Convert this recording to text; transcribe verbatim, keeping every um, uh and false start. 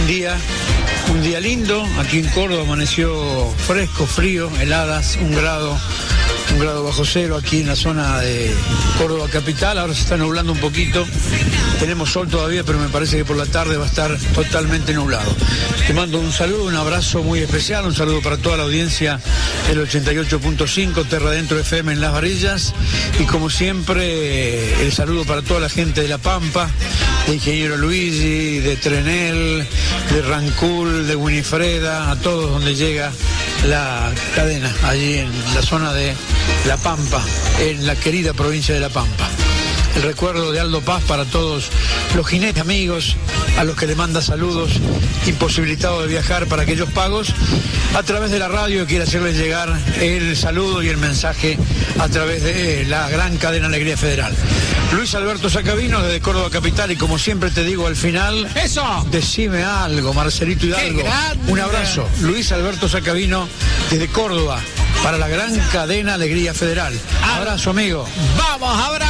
un día, un día lindo. Aquí en Córdoba amaneció fresco, frío, heladas, un grado, un grado bajo cero aquí en la zona de Córdoba capital. Ahora se está nublando un poquito. Tenemos sol todavía, pero me parece que por la tarde va a estar totalmente nublado. Te mando un saludo, un abrazo muy especial, un saludo para toda la audiencia del ochenta y ocho punto cinco, Terra Dentro F M en Las Varillas. Y como siempre, el saludo para toda la gente de La Pampa, de Ingeniero Luigi, de Trenel, de Rancul, de Winifreda, a todos donde llega la cadena, allí en la zona de La Pampa, en la querida provincia de La Pampa. El recuerdo de Aldo Paz para todos los jinetes amigos, a los que le manda saludos, imposibilitados de viajar para aquellos pagos, a través de la radio, quiere hacerles llegar el saludo y el mensaje a través de la gran cadena Alegría Federal. Luis Alberto Sacabino desde Córdoba capital, y como siempre te digo al final, ¡eso! Decime algo, Marcelito Hidalgo. Un abrazo, Luis Alberto Sacabino desde Córdoba, para la gran cadena Alegría Federal. Abrazo, amigo. Vamos, abrazo.